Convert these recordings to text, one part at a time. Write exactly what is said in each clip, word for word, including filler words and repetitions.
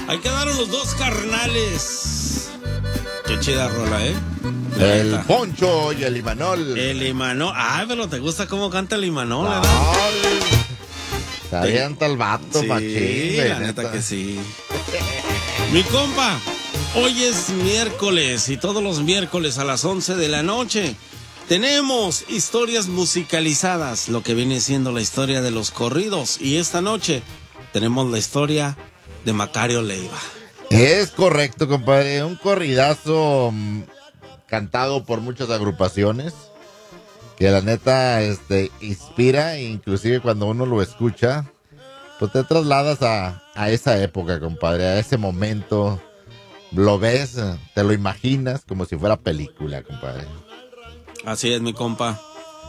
Ahí quedaron los dos carnales. Qué chida rola, ¿eh? La el neta. Poncho y el Imanol. El Imanol. Ay, pero ¿te gusta cómo canta el Imanol, verdad? Se avienta el vato, sí, machín. La neta. neta que sí. Mi compa, hoy es miércoles y todos los miércoles a las once de la noche tenemos historias musicalizadas, lo que viene siendo la historia de los corridos. Y esta noche tenemos la historia de Macario Leiva. Es correcto, compadre. Un corridazo mmm, cantado por muchas agrupaciones que la neta este, inspira, inclusive cuando uno lo escucha, pues te trasladas a, a esa época, compadre, a ese momento. Lo ves, te lo imaginas como si fuera película, compadre. Así es, mi compa.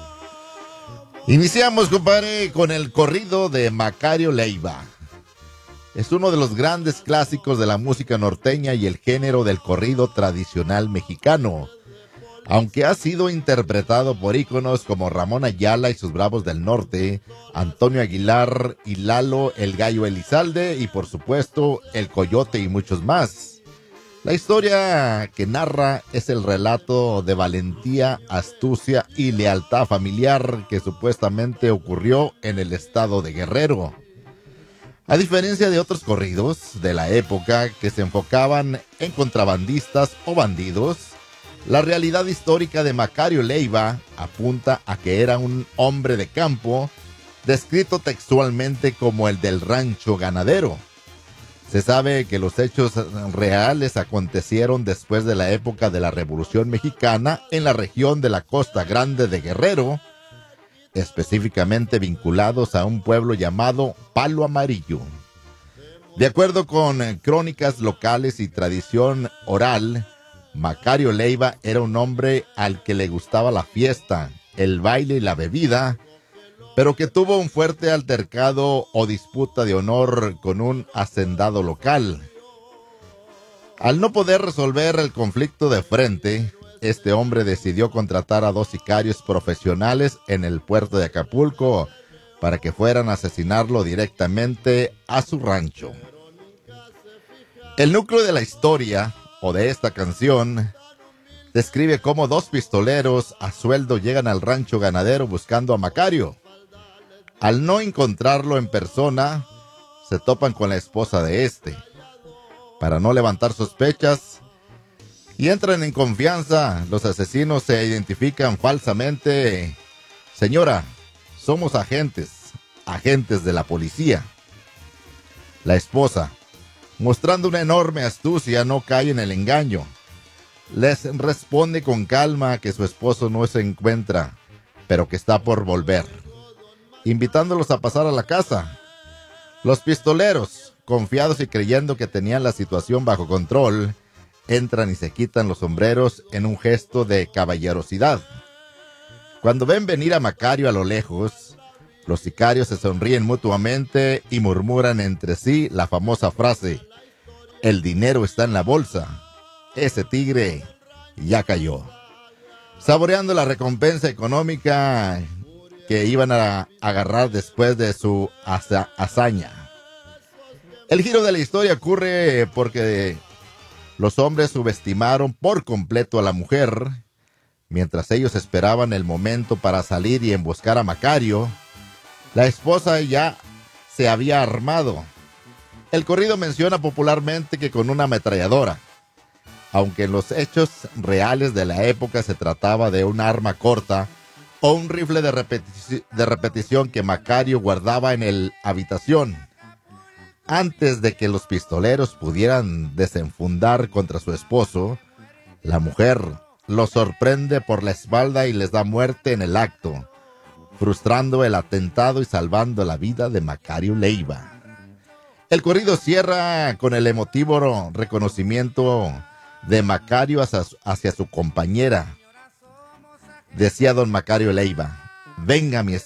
Iniciamos, compadre, con el corrido de Macario Leiva. Es uno de los grandes clásicos de la música norteña y el género del corrido tradicional mexicano, aunque ha sido interpretado por íconos como Ramón Ayala y sus Bravos del Norte, Antonio Aguilar y Lalo el Gallo Elizalde y por supuesto el Coyote y muchos más. La historia que narra es el relato de valentía, astucia y lealtad familiar que supuestamente ocurrió en el estado de Guerrero. A diferencia de otros corridos de la época que se enfocaban en contrabandistas o bandidos, la realidad histórica de Macario Leiva apunta a que era un hombre de campo, descrito textualmente como el del rancho ganadero. Se sabe que los hechos reales acontecieron después de la época de la Revolución Mexicana en la región de la Costa Grande de Guerrero, específicamente vinculados a un pueblo llamado Palo Amarillo. De acuerdo con crónicas locales y tradición oral, Macario Leiva era un hombre al que le gustaba la fiesta, el baile y la bebida, pero que tuvo un fuerte altercado o disputa de honor con un hacendado local. Al no poder resolver el conflicto de frente, este hombre decidió contratar a dos sicarios profesionales en el puerto de Acapulco para que fueran a asesinarlo directamente a su rancho. El núcleo de la historia, o de esta canción, describe cómo dos pistoleros a sueldo llegan al rancho ganadero buscando a Macario. Al no encontrarlo en persona, se topan con la esposa de este. Para no levantar sospechas y entran en confianza, los asesinos se identifican falsamente. Señora, somos agentes, agentes de la policía. La esposa, mostrando una enorme astucia, no cae en el engaño. Les responde con calma que su esposo no se encuentra, pero que está por volver, invitándolos a pasar a la casa. Los pistoleros, confiados y creyendo que tenían la situación bajo control, entran y se quitan los sombreros en un gesto de caballerosidad. Cuando ven venir a Macario a lo lejos, los sicarios se sonríen mutuamente y murmuran entre sí la famosa frase: el dinero está en la bolsa, ese tigre ya cayó. Saboreando la recompensa económica que iban a agarrar después de su haza- hazaña. El giro de la historia ocurre porque los hombres subestimaron por completo a la mujer. Mientras ellos esperaban el momento para salir y emboscar a Macario, la esposa ya se había armado. El corrido menciona popularmente que con una ametralladora, aunque en los hechos reales de la época se trataba de un arma corta o un rifle de, repeti- de repetición que Macario guardaba en la habitación. Antes de que los pistoleros pudieran desenfundar contra su esposo, la mujer los sorprende por la espalda y les da muerte en el acto, frustrando el atentado y salvando la vida de Macario Leiva. El corrido cierra con el emotivo reconocimiento de Macario hacia, hacia su compañera. Decía don Macario Leiva: venga mi